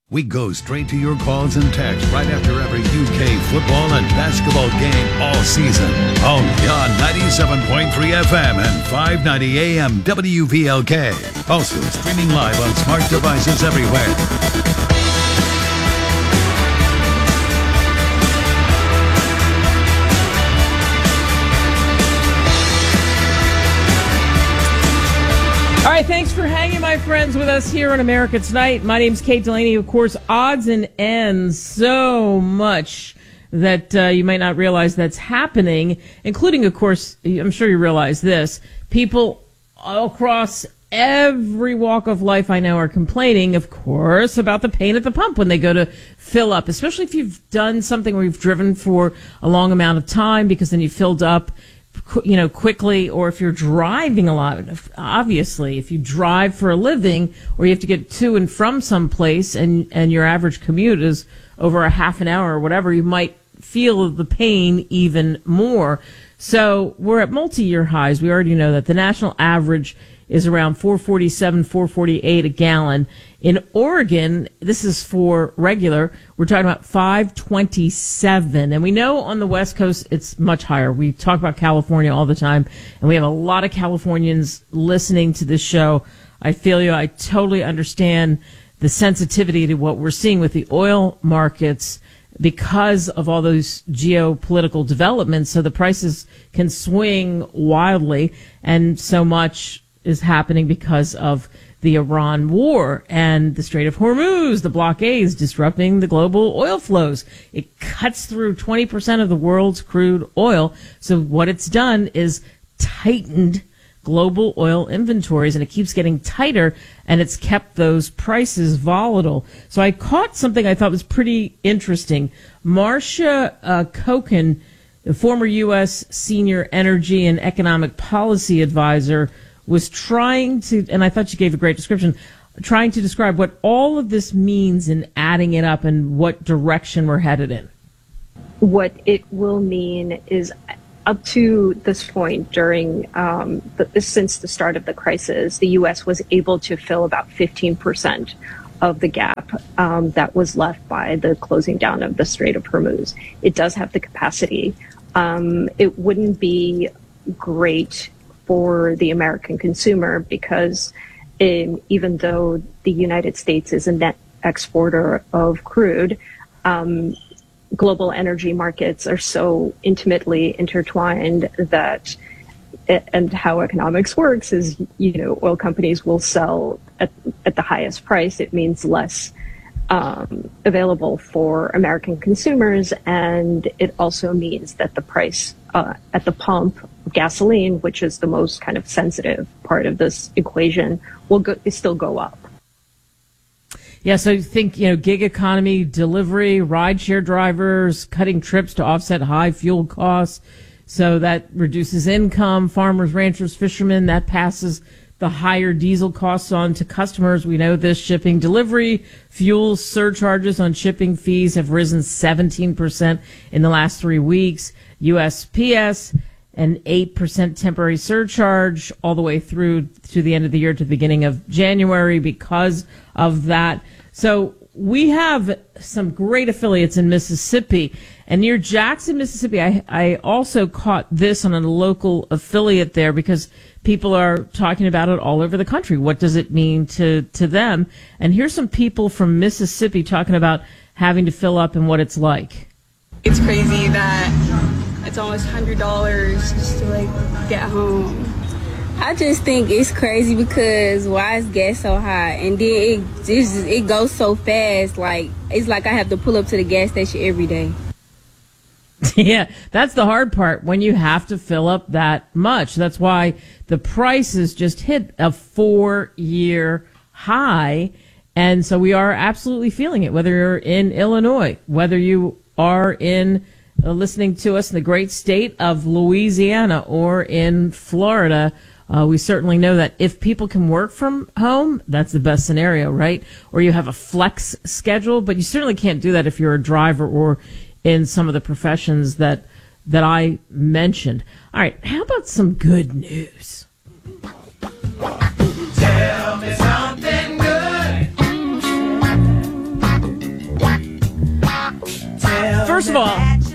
We go straight to your calls and texts right after every UK football and basketball game all season. Only on 97.3 FM and 590 AM WVLK. Also streaming live on smart devices everywhere. All right, thanks for hanging, my friends, with us here on America Tonight. My name's Kate Delaney. Of course, odds and ends, so much that you might not realize that's happening, including, of course, I'm sure you realize this, people all across every walk of life I know are complaining, of course, about the pain at the pump when they go to fill up, especially if you've done something where you've driven for a long amount of time, because then you filled up quickly, or if you're driving a lot. Obviously, if you drive for a living or you have to get to and from some place and your average commute is over a half an hour or whatever, you might feel the pain even more. So we're at multi-year highs. We already know that the national average is around $4.47, $4.48 a gallon. In Oregon, this is for regular, we're talking about $5.27. And we know on the West Coast it's much higher. We talk about California all the time, and we have a lot of Californians listening to this show. I feel you. I totally understand the sensitivity to what we're seeing with the oil markets because of all those geopolitical developments. So the prices can swing wildly, and so much is happening because of the Iran war and the Strait of Hormuz, the blockades disrupting the global oil flows. It cuts through 20% of the world's crude oil. So what it's done is tightened global oil inventories, and it keeps getting tighter, and it's kept those prices volatile. So I caught something I thought was pretty interesting. Marcia Kochen, the former U.S. senior energy and economic policy advisor, was trying to, and I thought she gave a great description, trying to describe what all of this means in adding it up and what direction we're headed in. What it will mean is, up to this point during, since the start of the crisis, the U.S. was able to fill about 15% of the gap that was left by the closing down of the Strait of Hormuz. It does have the capacity. It wouldn't be great for the American consumer because even though the United States is a net exporter of crude, global energy markets are so intimately intertwined that, and how economics works is, oil companies will sell at the highest price. It means less available for American consumers, and it also means that the price at the pump of gasoline, which is the most kind of sensitive part of this equation, will still go up. Yeah, so you think, gig economy, delivery, rideshare drivers, cutting trips to offset high fuel costs. So that reduces income, farmers, ranchers, fishermen, that passes the higher diesel costs on to customers. We know this. Shipping, delivery, fuel surcharges on shipping fees have risen 17% in the last 3 weeks. USPS, an 8% temporary surcharge all the way through to the end of the year, to the beginning of January because of that. So we have some great affiliates in Mississippi. And near Jackson, Mississippi, I also caught this on a local affiliate there because people are talking about it all over the country. What does it mean to them? And here's some people from Mississippi talking about having to fill up and what it's like. It's crazy that it's almost $100 just to get home. I just think it's crazy because why is gas so high? And then it goes so fast. It's like I have to pull up to the gas station every day. Yeah, that's the hard part when you have to fill up that much. That's why the prices just hit a 4-year high. And so we are absolutely feeling it, whether you're in Illinois, whether you are in listening to us in the great state of Louisiana or in Florida. We certainly know that if people can work from home, that's the best scenario, right? Or you have a flex schedule, but you certainly can't do that if you're a driver or in some of the professions that I mentioned. All right, how about some good news? Tell me something good. all,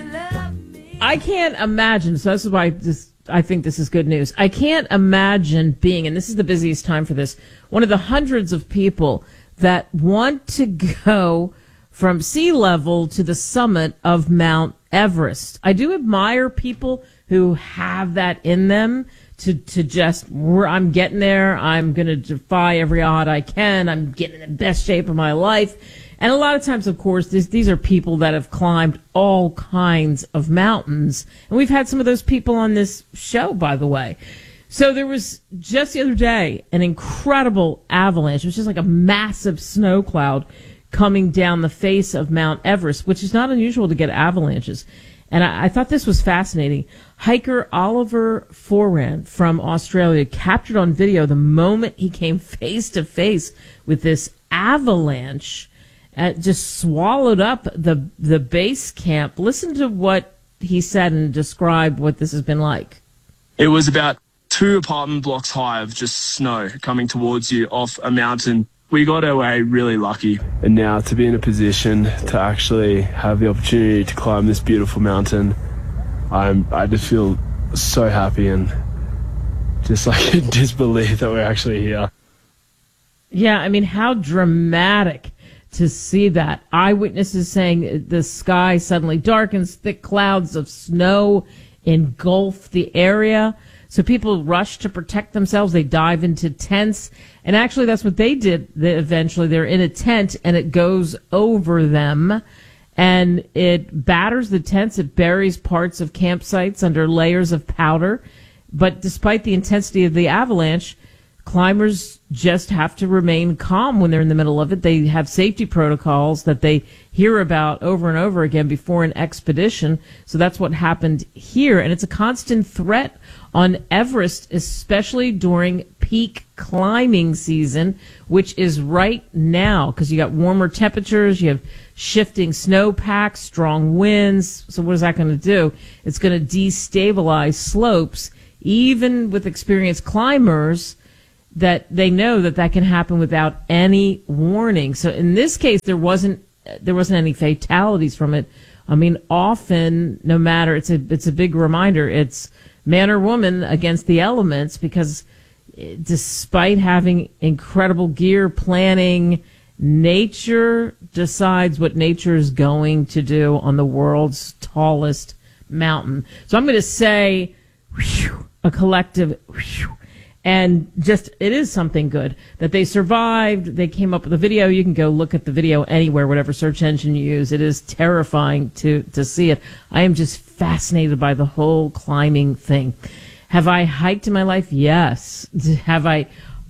I can't imagine. So this is why I think this is good news. I can't imagine being, and this is the busiest time for this, one of the hundreds of people that want to go from sea level to the summit of Mount Everest. I do admire people who have that in them to just, I'm getting there, I'm going to defy every odd I can, I'm getting in the best shape of my life. And a lot of times, of course, these are people that have climbed all kinds of mountains. And we've had some of those people on this show, by the way. So there was just the other day an incredible avalanche. It was just like a massive snow cloud coming down the face of Mount Everest, which is not unusual to get avalanches. And I thought this was fascinating. Hiker Oliver Foran from Australia captured on video the moment he came face to face with this avalanche. Just swallowed up the base camp. Listen to what he said and describe what this has been like. It was about 2 apartment blocks high of just snow coming towards you off a mountain. We got away really lucky. And now to be in a position to actually have the opportunity to climb this beautiful mountain, I just feel so happy and just like in disbelief that we're actually here. Yeah, I mean, how dramatic to see that. Eyewitnesses saying the sky suddenly darkens, thick clouds of snow engulf the area. So people rush to protect themselves. They dive into tents. And actually, that's what they did. Eventually, they're in a tent, and it goes over them. And it batters the tents. It buries parts of campsites under layers of powder. But despite the intensity of the avalanche, climbers just have to remain calm when they're in the middle of it. They have safety protocols that they hear about over and over again before an expedition. So that's what happened here. And it's a constant threat on Everest, especially during peak climbing season, which is right now because you got warmer temperatures, you have shifting snowpacks, strong winds. So what is that going to do? It's going to destabilize slopes, even with experienced climbers, that they know that can happen without any warning. So in this case, there wasn't any fatalities from it. I mean, often, no matter, it's a big reminder, it's man or woman against the elements, because despite having incredible gear, planning, nature decides what nature is going to do on the world's tallest mountain. So I'm going to say a collective and just, it is something good that they survived. They came up with a video. You can go look at the video anywhere, whatever search engine you use. It is terrifying to see it. I am just fascinated by the whole climbing thing. Have I hiked in my life? Yes. Have I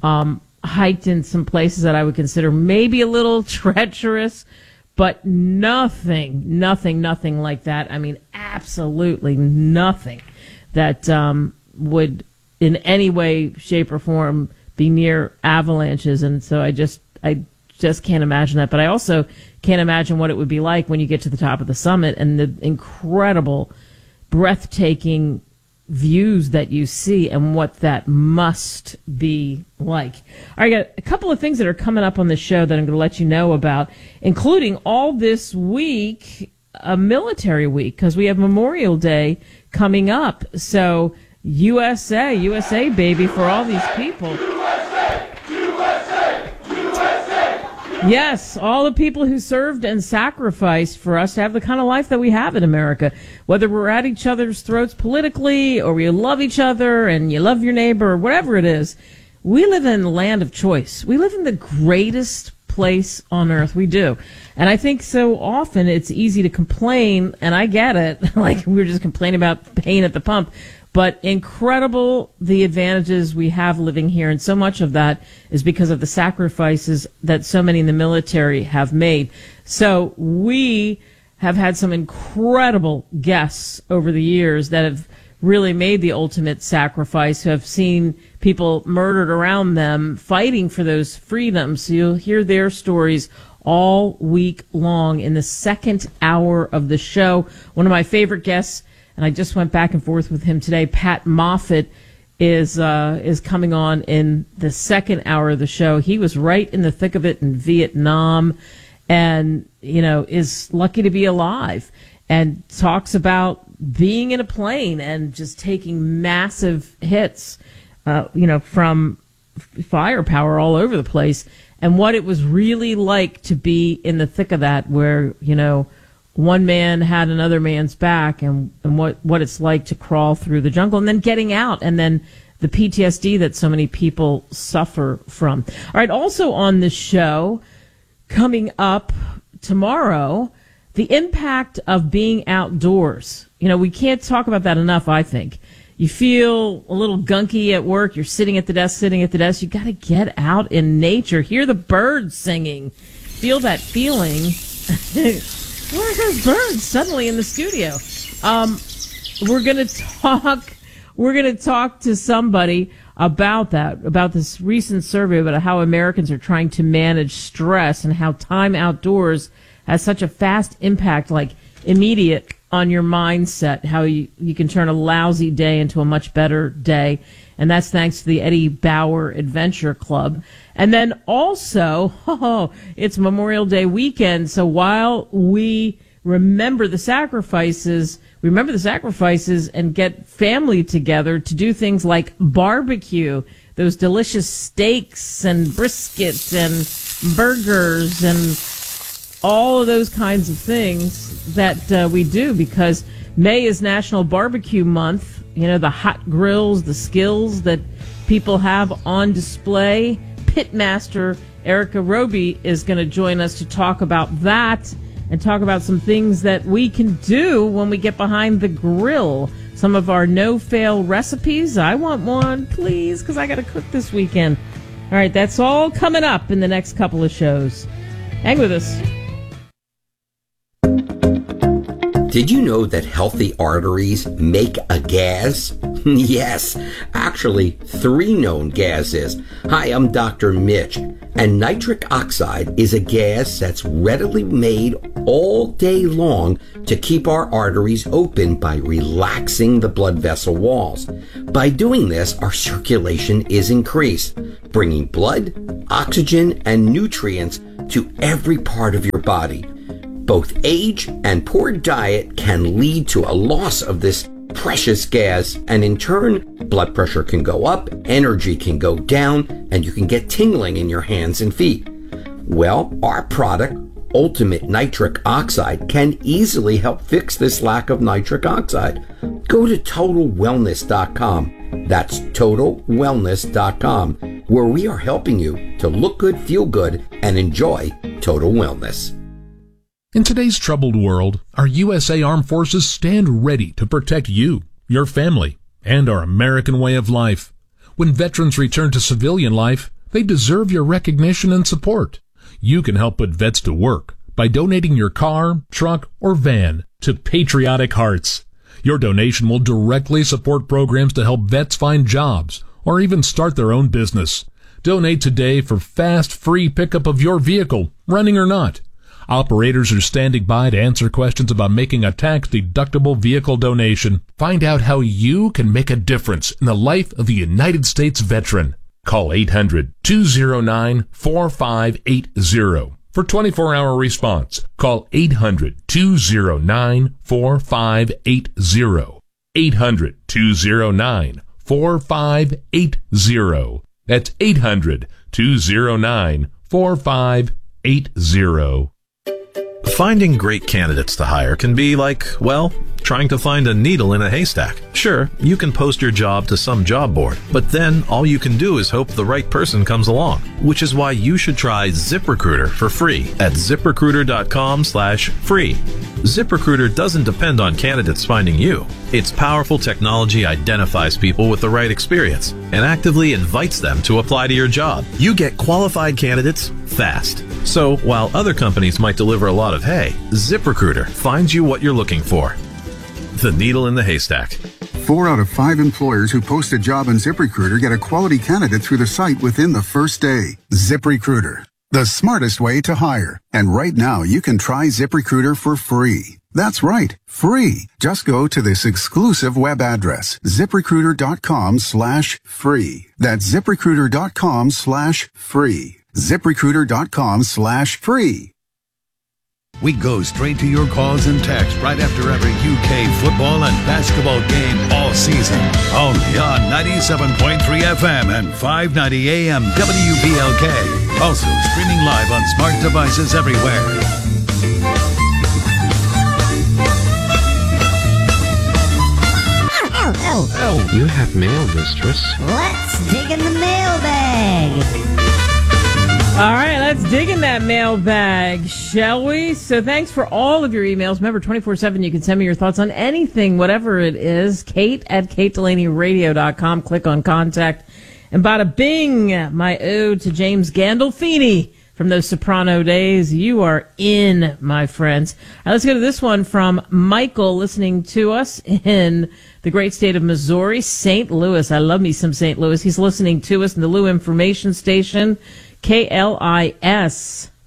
hiked in some places that I would consider maybe a little treacherous, but nothing like that. I mean, absolutely nothing that would in any way, shape, or form be near avalanches. And so I just can't imagine that. But I also can't imagine what it would be like when you get to the top of the summit and the incredible, breathtaking views that you see and what that must be like. All right, I got a couple of things that are coming up on the show that I'm going to let you know about, including all this week, a military week, because we have Memorial Day coming up. So USA, baby, for all these people. USA. Yes, all the people who served and sacrificed for us to have the kind of life that we have in America. Whether we're at each other's throats politically, or we love each other and you love your neighbor, or whatever it is, we live in the land of choice. We live in the greatest place on earth. We do. And I think so often it's easy to complain, and I get it, like we were just complaining about pain at the pump. But incredible the advantages we have living here, and so much of that is because of the sacrifices that so many in the military have made. So we have had some incredible guests over the years that have really made the ultimate sacrifice, who have seen people murdered around them fighting for those freedoms. So you'll hear their stories all week long in the second hour of the show. One of my favorite guests, and I just went back and forth with him today, Pat Moffat, is coming on in the second hour of the show. He was right in the thick of it in Vietnam, and is lucky to be alive. and talks about being in a plane and just taking massive hits, from firepower all over the place, and what it was really like to be in the thick of that, where, one man had another man's back, and what it's like to crawl through the jungle and then getting out, and then the PTSD that so many people suffer from. All right, also on this show, coming up tomorrow, the impact of being outdoors. We can't talk about that enough, I think. You feel a little gunky at work. You're sitting at the desk. You got to get out in nature. Hear the birds singing. Feel that feeling. Where are those birds suddenly in the studio? We're going to talk to somebody about that, about this recent survey about how Americans are trying to manage stress and how time outdoors has such a fast impact, like immediate, on your mindset, how you can turn a lousy day into a much better day. And that's thanks to the Eddie Bauer Adventure Club. And then also, it's Memorial Day weekend. So while we remember the sacrifices and get family together to do things like barbecue, those delicious steaks and briskets and burgers and all of those kinds of things that we do, because May is National Barbecue Month. The hot grills, the skills that people have on display. Pitmaster Erica Roby is going to join us to talk about that and talk about some things that we can do when we get behind the grill. Some of our no-fail recipes. I want one, please, because I got to cook this weekend. All right, that's all coming up in the next couple of shows. Hang with us. Did you know that healthy arteries make a gas? Yes, actually 3 known gases. Hi, I'm Dr. Mitch, and nitric oxide is a gas that's readily made all day long to keep our arteries open by relaxing the blood vessel walls. By doing this, our circulation is increased, bringing blood, oxygen, and nutrients to every part of your body. Both age and poor diet can lead to a loss of this precious gas, and in turn, blood pressure can go up, energy can go down, and you can get tingling in your hands and feet. Well, our product, Ultimate Nitric Oxide, can easily help fix this lack of nitric oxide. Go to TotalWellness.com. That's TotalWellness.com, where we are helping you to look good, feel good, and enjoy total wellness. In today's troubled world, our USA Armed Forces stand ready to protect you, your family, and our American way of life. When veterans return to civilian life, they deserve your recognition and support. You can help put vets to work by donating your car, truck, or van to Patriotic Hearts. Your donation will directly support programs to help vets find jobs or even start their own business. Donate today for fast, free pickup of your vehicle, running or not. Operators are standing by to answer questions about making a tax-deductible vehicle donation. Find out how you can make a difference in the life of a United States veteran. Call 800-209-4580 for 24-hour response. Call 800-209-4580. 800-209-4580. That's 800-209-4580. Finding great candidates to hire can be like, well, trying to find a needle in a haystack. Sure, you can post your job to some job board, but then all you can do is hope the right person comes along, which is why you should try ZipRecruiter for free at ZipRecruiter.com/free. ZipRecruiter doesn't depend on candidates finding you. Its powerful technology identifies people with the right experience and actively invites them to apply to your job. You get qualified candidates fast. So while other companies might deliver a lot of hay, ZipRecruiter finds you what you're looking for. The needle in the haystack. 4 out of 5 employers who post a job on ZipRecruiter get a quality candidate through the site within the first day. ZipRecruiter, the smartest way to hire. And right now, you can try ZipRecruiter for free. That's right, free. Just go to this exclusive web address, ZipRecruiter.com/free. That's ZipRecruiter.com/free. ZipRecruiter.com/free. We go straight to your calls and texts right after every UK football and basketball game all season. Only on 97.3 FM and 590 AM WVLK. Also streaming live on smart devices everywhere. Oh, you have mail, mistress. Let's dig in the mailbag. All right, let's dig in that mailbag, shall we? So thanks for all of your emails. Remember, 24/7, you can send me your thoughts on anything, whatever it is. Kate@KateDelaneyRadio.com. Click on contact. And bada bing, my ode to James Gandolfini from those Soprano days. You are in, my friends. All right, let's go to this one from Michael, listening to us in the great state of Missouri, St. Louis. I love me some St. Louis. He's listening to us in the Lou Information Station, KLIS.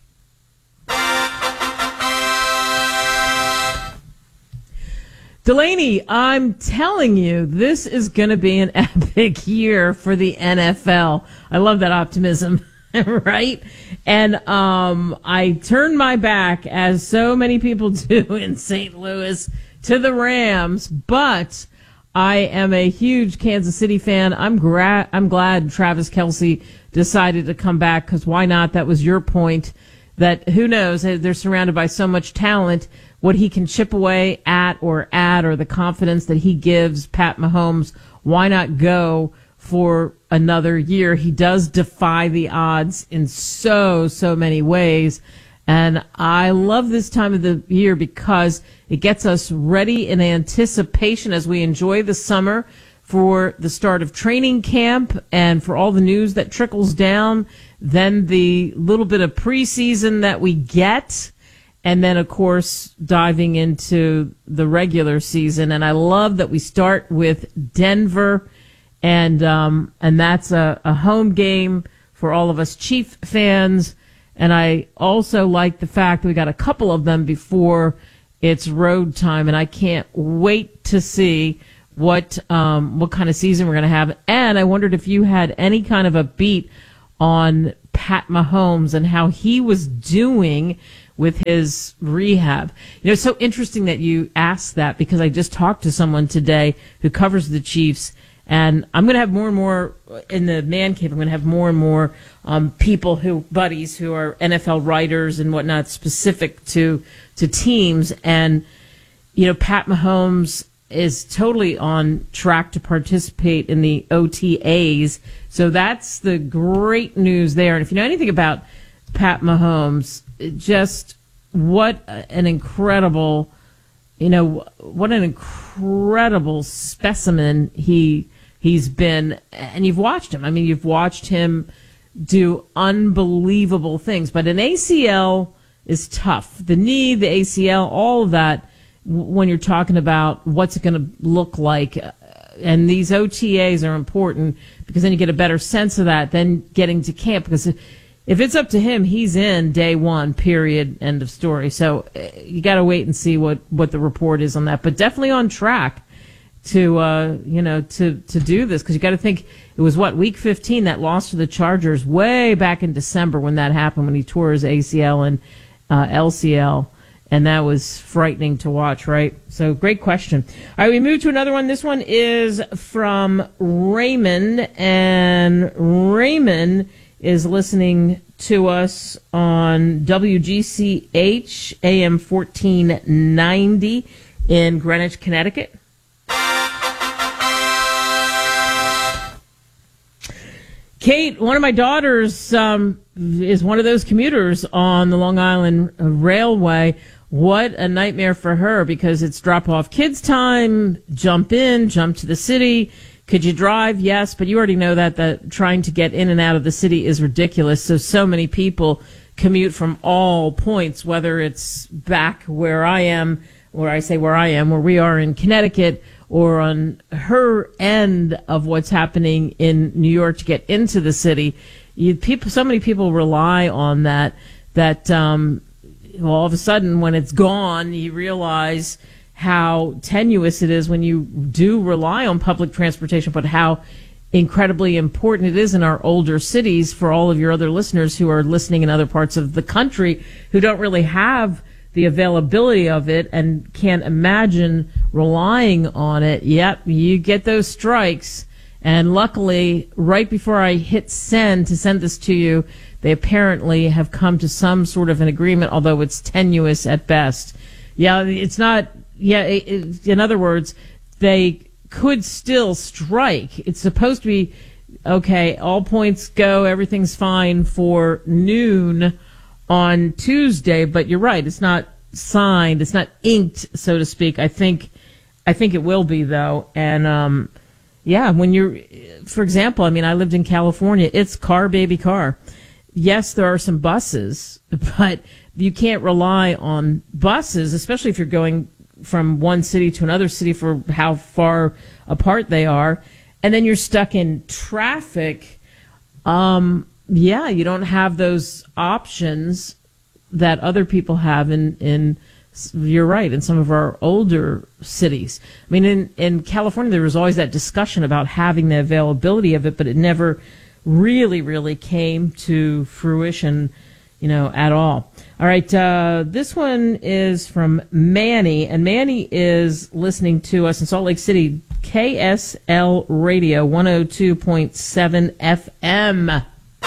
Delaney, I'm telling you, this is going to be an epic year for the NFL. I love that optimism, right? And I turned my back, as so many people do in St. Louis, to the Rams, but I am a huge Kansas City fan. I'm glad Travis Kelce decided to come back, because why not? That was your point, that who knows, they're surrounded by so much talent, what he can chip away at, or the confidence that he gives Pat Mahomes. Why not go for another year? He does defy the odds in so many ways. And I love this time of the year because it gets us ready in anticipation as we enjoy the summer for the start of training camp and for all the news that trickles down, then the little bit of preseason that we get, and then, of course, diving into the regular season. And I love that we start with Denver, and that's a home game for all of us Chief fans. And I also like the fact that we got a couple of them before it's road time, and I can't wait to see what kind of season we're going to have. And I wondered if you had any kind of a beat on Pat Mahomes and how he was doing with his rehab. You know, it's so interesting that you asked that, because I just talked to someone today who covers the Chiefs, and I'm going to have more and more in the man cave. I'm going to have more and more buddies who are NFL writers and whatnot, specific to teams. And, you know, Pat Mahomes is totally on track to participate in the OTAs. So that's the great news there. And if you know anything about Pat Mahomes, just what an incredible specimen he's been. And you've watched him. I mean, you've watched him do unbelievable things. But an ACL is tough. The knee, the ACL, all of that, when you're talking about what's it going to look like. And these OTAs are important, because then you get a better sense of that than getting to camp. Because if it's up to him, he's in day one, period, end of story. So you got to wait and see what the report is on that. But definitely on track to do this, because you got to think it was week 15, that loss to the Chargers way back in December when that happened, when he tore his ACL and LCL. And that was frightening to watch, right? So great question. All right, we move to another one. This one is from Raymond, and Raymond is listening to us on WGCH AM 1490 in Greenwich, Connecticut. Kate, one of my daughters is one of those commuters on the Long Island Railway. What a nightmare for her, because it's drop off kids time, jump to the city. Could you drive? Yes, but you already know that trying to get in and out of the city is ridiculous. So many people commute from all points, whether it's back where I am, where we are in Connecticut, or on her end of what's happening in New York to get into the city. So many people rely on that all of a sudden, when it's gone, you realize how tenuous it is when you do rely on public transportation, but how incredibly important it is in our older cities. For all of your other listeners who are listening in other parts of the country who don't really have the availability of it and can't imagine relying on it, yep, you get those strikes. And luckily, right before I hit send to send this to you, they apparently have come to some sort of an agreement, although it's tenuous at best. Yeah, it's not, in other words, they could still strike. It's supposed to be, okay, all points go, everything's fine for noon on Tuesday, but you're right, it's not signed, it's not inked, so to speak. I think it will be, though. And when you're, for example, I mean, I lived in California, it's car baby car. Yes, there are some buses, but you can't rely on buses, especially if you're going from one city to another city for how far apart they are, and then you're stuck in traffic. You don't have those options that other people have in you're right, in some of our older cities. I mean, in California, there was always that discussion about having the availability of it, but it never really came to fruition, at all. All right, this one is from Manny, and Manny is listening to us in Salt Lake City, KSL Radio 102.7 FM.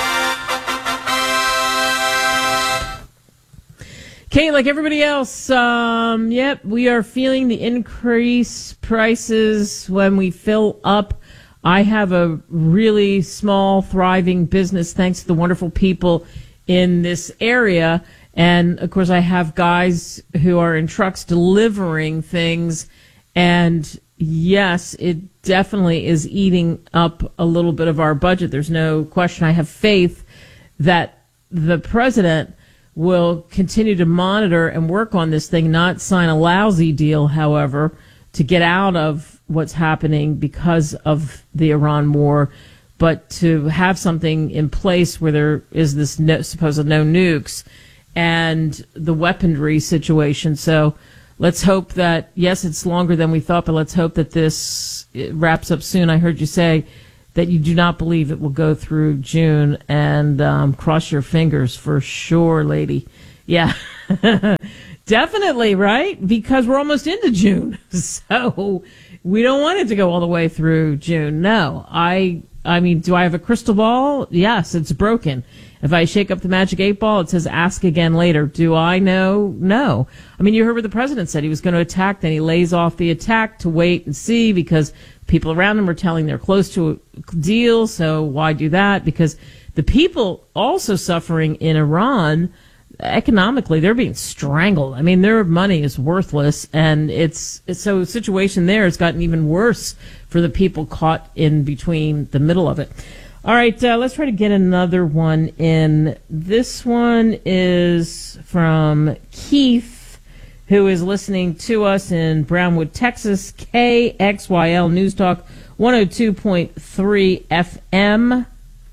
Kate, like everybody else, we are feeling the increased prices when we fill up. I have a really small, thriving business thanks to the wonderful people in this area. And, of course, I have guys who are in trucks delivering things. And, yes, it definitely is eating up a little bit of our budget. There's no question. I have faith that the president will continue to monitor and work on this thing, not sign a lousy deal, however, to get out of what's happening because of the Iran war, but to have something in place where there is this supposed no nukes and the weaponry situation. So let's hope that, yes, it's longer than we thought, but let's hope that this wraps up soon. I heard you say that you do not believe it will go through June, and cross your fingers for sure, lady. Yeah, definitely, right? Because we're almost into June, so we don't want it to go all the way through June. No, I mean, do I have a crystal ball? Yes, it's broken. If I shake up the magic 8-ball, it says ask again later. Do I know? No. I mean, you heard what the president said. He was going to attack, then he lays off the attack to wait and see because people around him are telling they're close to a deal, so why do that? Because the people also suffering in Iran, economically, they're being strangled. I mean, their money is worthless, and it's so the situation there has gotten even worse for the people caught in between the middle of it. All right, let's try to get another one in. This one is from Keith, who is listening to us in Brownwood, Texas, KXYL News Talk 102.3 FM.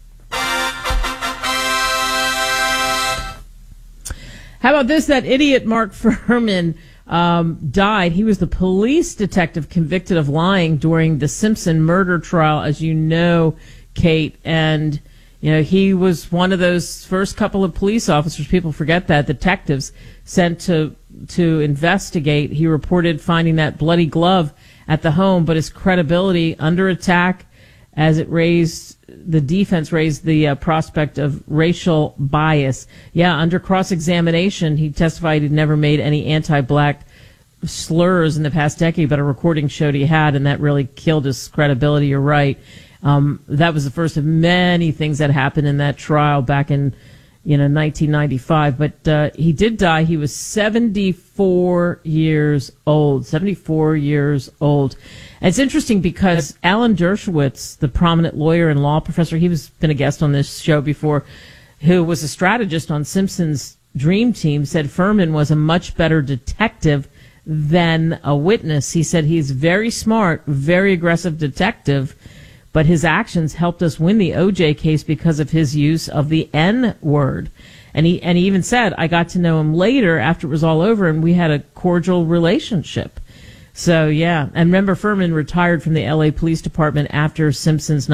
How about this? That idiot Mark Furman died. He was the police detective convicted of lying during the Simpson murder trial, as you know, Kate. And, he was one of those first couple of police officers, people forget that, detectives sent to investigate. He reported finding that bloody glove at the home, but his credibility under attack as the defense raised the prospect of racial bias. Yeah, under cross-examination, he testified he'd never made any anti-black slurs in the past decade, but a recording showed he had, and that really killed his credibility. You're right. That was the first of many things that happened in that trial back in 1995, but he did die. He was 74 years old. 74 years old. And it's interesting because Alan Dershowitz, the prominent lawyer and law professor, he's been a guest on this show before, who was a strategist on Simpson's Dream Team, said Furman was a much better detective than a witness. He said he's very smart, very aggressive detective, but his actions helped us win the O.J. case because of his use of the N-word. And he even said, I got to know him later after it was all over, and we had a cordial relationship. So, yeah. And remember, Furman retired from the L.A. Police Department after Simpson's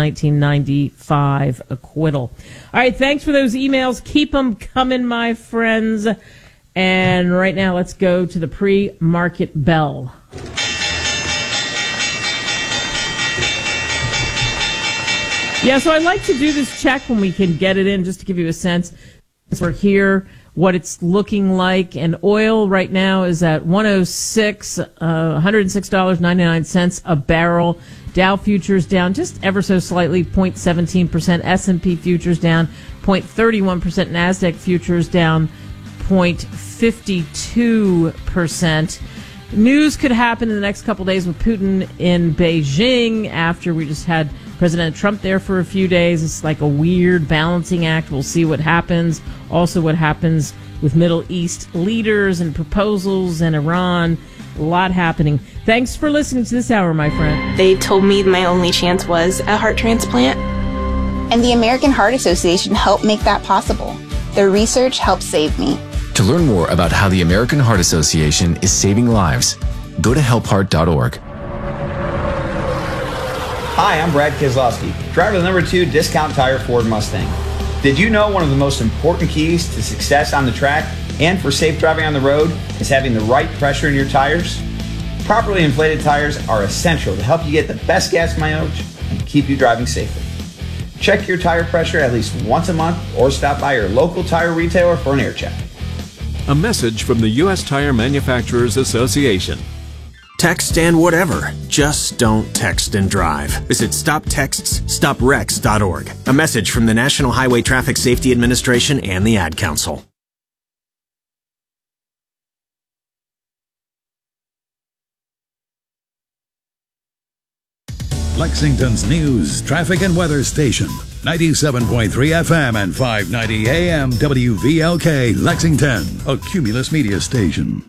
1995 acquittal. All right, thanks for those emails. Keep them coming, my friends. And right now, let's go to the pre-market bell. Yeah, so I like to do this check when we can get it in, just to give you a sense. We're here, what it's looking like. And oil right now is at $106.99 a barrel. Dow futures down just ever so slightly, 0.17%. S&P futures down 0.31%. NASDAQ futures down 0.52%. News could happen in the next couple days with Putin in Beijing after we just had President Trump there for a few days. It's like a weird balancing act. We'll see what happens. Also what happens with Middle East leaders and proposals and Iran. A lot happening. Thanks for listening to this hour, my friend. They told me my only chance was a heart transplant. And the American Heart Association helped make that possible. Their research helped save me. To learn more about how the American Heart Association is saving lives, go to helpheart.org. Hi, I'm Brad Keselowski, driver of the number 2 Discount Tire Ford Mustang. Did you know one of the most important keys to success on the track and for safe driving on the road is having the right pressure in your tires? Properly inflated tires are essential to help you get the best gas mileage and keep you driving safely. Check your tire pressure at least once a month or stop by your local tire retailer for an air check. A message from the U.S. Tire Manufacturers Association. Text and whatever. Just don't text and drive. Visit StopTextsStopWrecks.org. A message from the National Highway Traffic Safety Administration and the Ad Council. Lexington's news, traffic, and weather station. 97.3 FM and 590 AM WVLK Lexington, a Cumulus media station.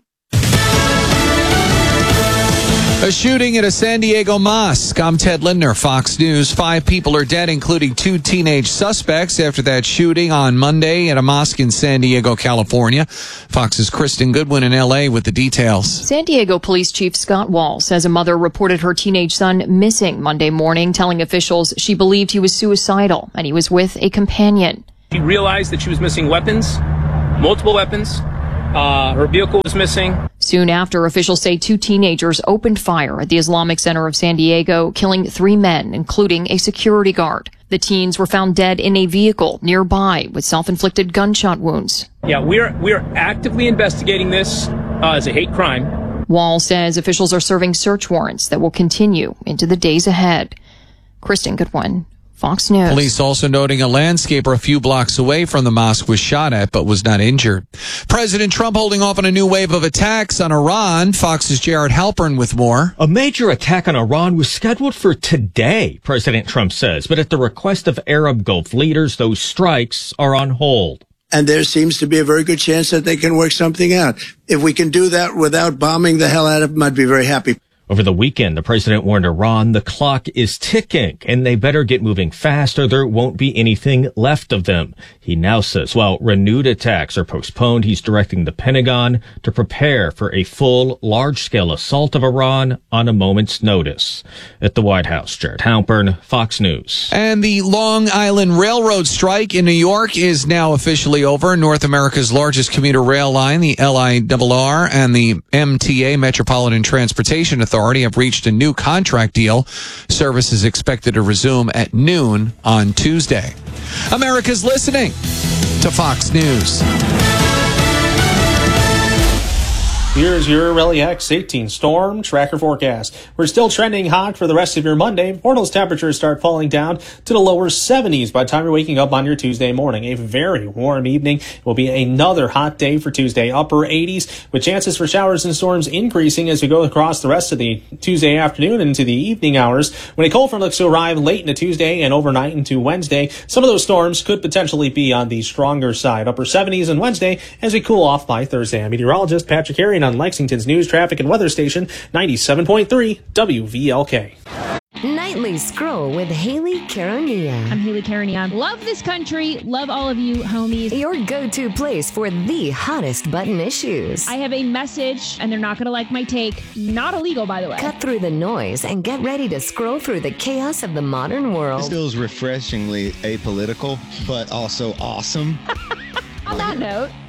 A shooting at a San Diego mosque. I'm Ted Lindner, Fox News. 5 people are dead, including 2 teenage suspects after that shooting on Monday at a mosque in San Diego, California. Fox's Kristen Goodwin in L.A. with the details. San Diego Police Chief Scott Wall says a mother reported her teenage son missing Monday morning, telling officials she believed he was suicidal and he was with a companion. She realized that she was missing weapons, multiple weapons. Her vehicle was missing. Soon after, officials say 2 teenagers opened fire at the Islamic Center of San Diego, killing 3 men, including a security guard. The teens were found dead in a vehicle nearby with self-inflicted gunshot wounds. Yeah, we're actively investigating this as a hate crime. Wall says officials are serving search warrants that will continue into the days ahead. Kristen Goodwin, Fox News. Police also noting a landscaper a few blocks away from the mosque was shot at but was not injured. President Trump holding off on a new wave of attacks on Iran. Fox's Jared Halpern with more. A major attack on Iran was scheduled for today, President Trump says, but at the request of Arab Gulf leaders, those strikes are on hold. And there seems to be a very good chance that they can work something out. If we can do that without bombing the hell out of them, I'd be very happy. Over the weekend, the president warned Iran the clock is ticking and they better get moving fast or there won't be anything left of them. He now says, while renewed attacks are postponed, he's directing the Pentagon to prepare for a full, large-scale assault of Iran on a moment's notice. At the White House, Jared Halpern, Fox News. And the Long Island Railroad strike in New York is now officially over. North America's largest commuter rail line, the LIRR, and the MTA, Metropolitan Transportation Authority, have reached a new contract deal. Service is expected to resume at noon on Tuesday. America's listening to Fox News. Here's your Rally X 18 storm tracker forecast. We're still trending hot for the rest of your Monday before those temperatures start falling down to the lower 70s by the time you're waking up on your Tuesday morning. A very warm evening. It will be another hot day for Tuesday, upper 80s, with chances for showers and storms increasing as we go across the rest of the Tuesday afternoon into the evening hours. When a cold front looks to arrive late into Tuesday and overnight into Wednesday, some of those storms could potentially be on the stronger side. Upper 70s on Wednesday as we cool off by Thursday. I'm meteorologist Patrick Harry on Lexington's news, traffic, and weather station, 97.3 WVLK. Nightly Scroll with Haley Caronia. I'm Haley Caronia. Love this country. Love all of you, homies. Your go-to place for the hottest button issues. I have a message, and they're not going to like my take. Not illegal, by the way. Cut through the noise and get ready to scroll through the chaos of the modern world. This feels refreshingly apolitical, but also awesome. On that note,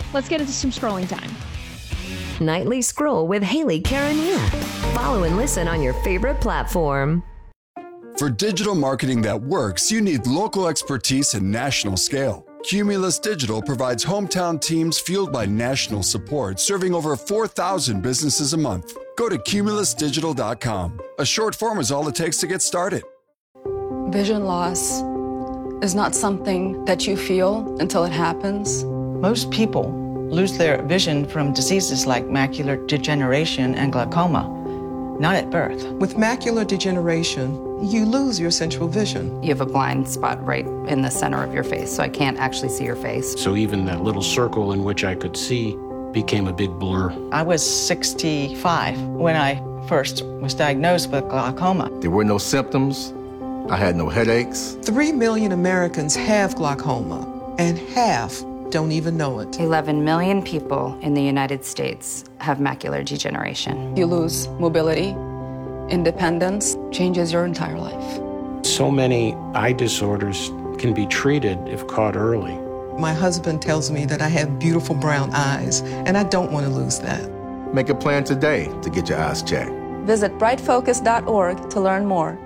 let's get into some scrolling time. Nightly Scroll with Haley Carania. Follow and listen on your favorite platform. For digital marketing that works, you need local expertise and national scale. Cumulus Digital provides hometown teams fueled by national support, serving over 4,000 businesses a month. Go to cumulusdigital.com. A short form is all it takes to get started. Vision loss is not something that you feel until it happens. Most people lose their vision from diseases like macular degeneration and glaucoma, not at birth. With macular degeneration, you lose your central vision. You have a blind spot right in the center of your face, so I can't actually see your face. So even that little circle in which I could see became a big blur. I was 65 when I first was diagnosed with glaucoma. There were no symptoms. I had no headaches. 3 million Americans have glaucoma, and half don't even know it. 11 million people in the United States have macular degeneration. You lose mobility, independence, changes your entire life. So many eye disorders can be treated if caught early. My husband tells me that I have beautiful brown eyes, and I don't want to lose that. Make a plan today to get your eyes checked. Visit brightfocus.org to learn more.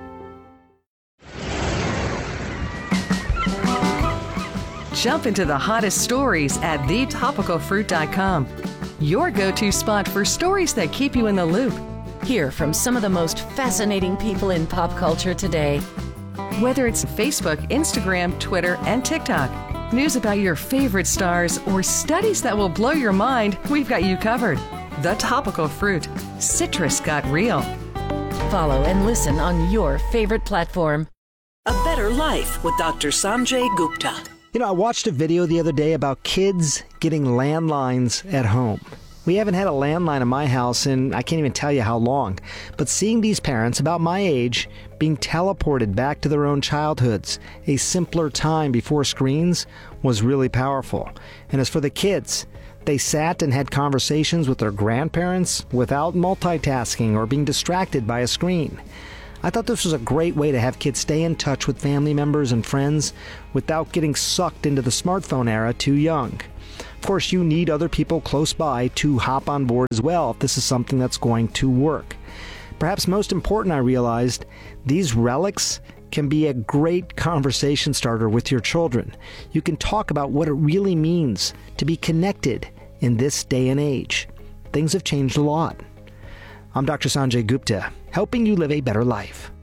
Jump into the hottest stories at thetopicalfruit.com. Your go-to spot for stories that keep you in the loop. Hear from some of the most fascinating people in pop culture today. Whether it's Facebook, Instagram, Twitter, and TikTok, news about your favorite stars, or studies that will blow your mind, we've got you covered. The Topical Fruit. Citrus got real. Follow and listen on your favorite platform. A Better Life with Dr. Sanjay Gupta. You know, I watched a video the other day about kids getting landlines at home. We haven't had a landline in my house in I can't even tell you how long. But seeing these parents about my age being teleported back to their own childhoods, a simpler time before screens, was really powerful. And as for the kids, they sat and had conversations with their grandparents without multitasking or being distracted by a screen. I thought this was a great way to have kids stay in touch with family members and friends without getting sucked into the smartphone era too young. Of course, you need other people close by to hop on board as well if this is something that's going to work. Perhaps most important, I realized, these relics can be a great conversation starter with your children. You can talk about what it really means to be connected in this day and age. Things have changed a lot. I'm Dr. Sanjay Gupta, helping you live a better life.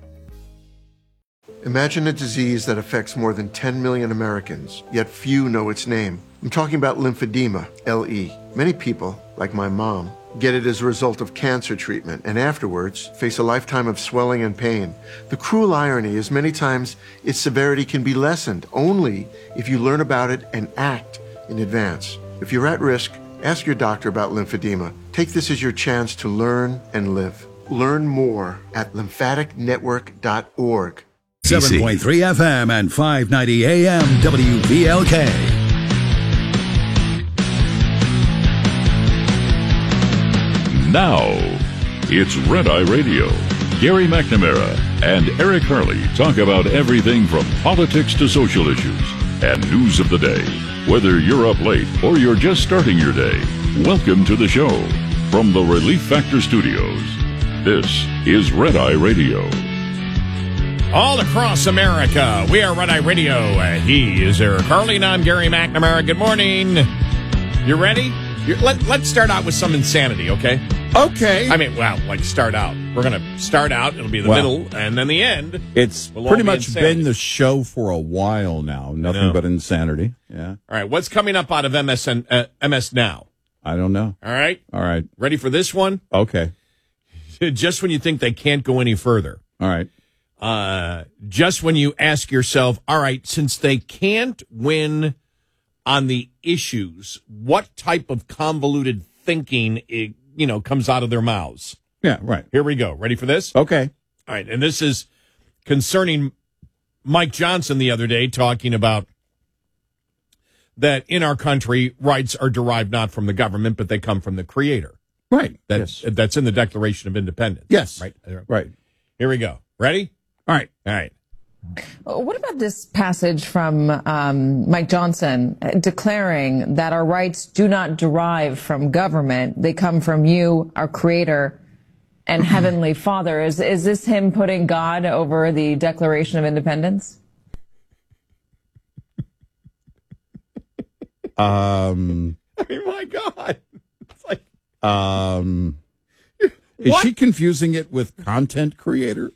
Imagine a disease that affects more than 10 million Americans, yet few know its name. I'm talking about lymphedema, LE. Many people, like my mom, get it as a result of cancer treatment and afterwards face a lifetime of swelling and pain. The cruel irony is many times its severity can be lessened only if you learn about it and act in advance. If you're at risk, ask your doctor about lymphedema. Take this as your chance to learn and live. Learn more at lymphaticnetwork.org. 7.3 FM and 590 AM WVLK. Now, it's Red Eye Radio. Gary McNamara and Eric Harley talk about everything from politics to social issues and news of the day. Whether you're up late or you're just starting your day, welcome to the show. From the Relief Factor Studios, this is Red Eye Radio. All across America, we are Red Eye Radio. He is Eric Harley, and I'm Gary McNamara. Good morning. You ready? Let's start out with some insanity, okay? Okay. I mean, well, like start out. We're going to start out. It'll be the middle, and then the end. It's pretty much been the show for a while now. Nothing but insanity. Yeah. All right. What's coming up out of MS Now? I don't know. All right. All right. Ready for this one? Okay. Just when you think they can't go any further. All right. Just when you ask yourself, all right, since they can't win on the issues, what type of convoluted thinking, comes out of their mouths? Yeah, right. Here we go. Ready for this? Okay. All right. And this is concerning Mike Johnson the other day talking about that in our country, rights are derived not from the government, but they come from the creator. Right. That's in the Declaration of Independence. Yes. Right. Right. Here we go. Ready? All right. All right. What about this passage from Mike Johnson declaring that our rights do not derive from government? They come from you, our Creator and Heavenly Father. Is this him putting God over the Declaration of Independence? I mean, my God. It's like, is she confusing it with content creator?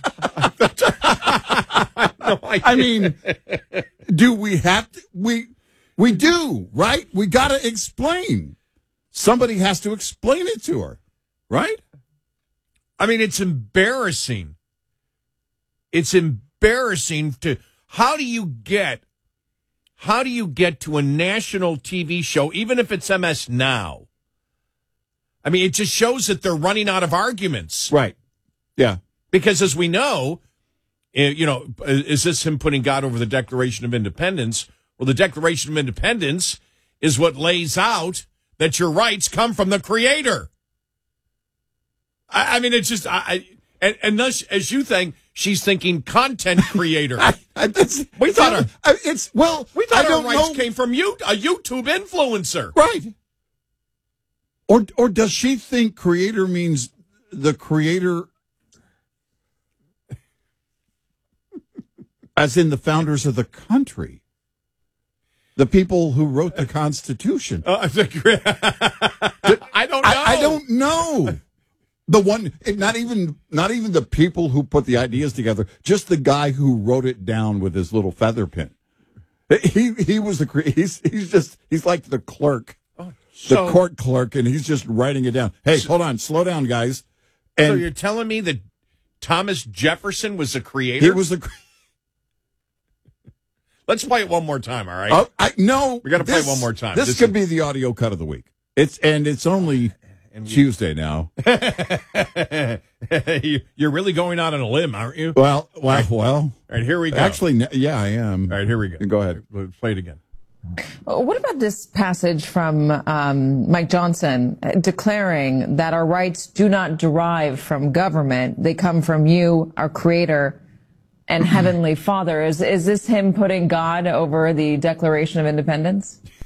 no idea. I mean, do we have to? We do, right? We got to explain. Somebody has to explain it to her, right? I mean, it's embarrassing. It's embarrassing to, how do you get to a national TV show, even if it's MS Now? I mean, it just shows that they're running out of arguments. Right. Yeah. Because as we know, is this him putting God over the Declaration of Independence? Well, the Declaration of Independence is what lays out that your rights come from the Creator. I mean, it's just, and thus, as you think, she's thinking content creator. We thought our rights came from you, a YouTube influencer. Right. Or does she think creator means the creator as in the founders of the country? The people who wrote the Constitution. I don't know. I don't know. The one, not even the people who put the ideas together, just the guy who wrote it down with his little feather pen. He was he's like the clerk, the court clerk, and he's just writing it down. Hey, hold on, slow down, guys. And so you're telling me that Thomas Jefferson was the creator? He was the. Let's play it one more time, all right? No, we got to play it one more time. This could be the audio cut of the week. It's only Tuesday now. You're really going out on a limb, aren't you? Well. All right, here we go. Actually, yeah, I am. All right, here we go. Go ahead. Let's play it again. What about this passage from Mike Johnson declaring that our rights do not derive from government? They come from you, our Creator and Heavenly Father. Is this him putting God over the Declaration of Independence?